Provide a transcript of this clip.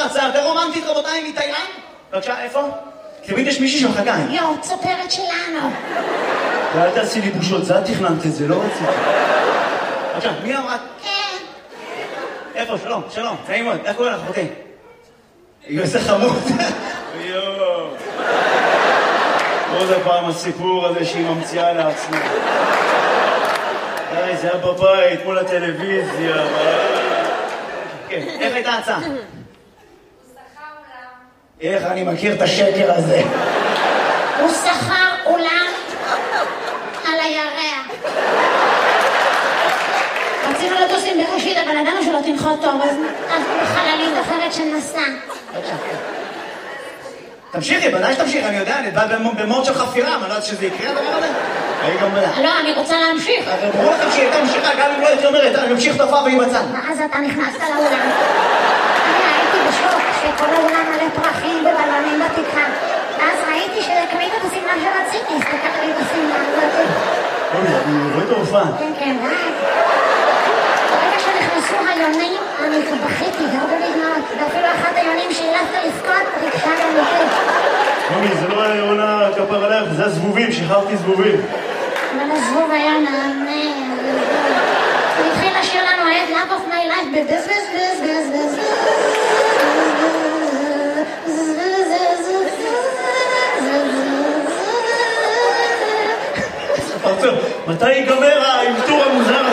להרצאה יותר רומנטית, רבותיי, מתאילנד? בבקשה, איפה? תמיד יש מישהי שמחכה. יו, צופרת שלנו. ואל תעשי לי בושות, זה את תכננת את זה, לא רציתי. בבקשה, מי אמרת? כן. איפה? שלום, שלום, נעים מאוד, איך קוראים לך, אחותי? איזה חמוד. יואו. עוד הפעם הסיפור הזה שהיא ממציאה לעצמה. די, זה היה בבית, מול הטלוויזיה. כן, איך הייתה ההצעה? הוא שכר אולם. איך אני מכיר את השקר הזה? הוא שכר אולם על הירח. רצינו לטוס עם בראשית, אבל ידענו שלא תנחות טוב, אז בחללית אחרת שנסע. תמשיכי, בוודאי שתמשיכי, אני יודע, אני בא במוד של חפירה, אני לא יודעת שזה יקרה הדבר הזה. לא, אני רוצה להמשיך. ברור לכם שהיא הייתה ממשיכה, גם אם לא הייתי אומרת, אני ממשיך תופעה והיא בצד. ואז אתה נכנסת לאולם. אני הייתי בשוק שכל האולם מלא פרחים ובלונים בתקרה. ואז ראיתי שקנית את השמלה שרציתי, הסתכלתי את השמלה הזאת. אני רואה את ההופעה. כן, כן, ברגע שנכנסו היונים, אני בכיתי, גרדו לי דמעות, ואפילו אחת היונים שהילפת לבכות, ריגשה גם אותי. מומי, זה לא היה יונה כפר עליך, זה הזבובים, שחררתי זבובים. אבל הזבוב היה נענה. הוא התחיל לשיר לנו את Love of my life בבז בז בז בז בז מתי ייגמר האלתור המוזר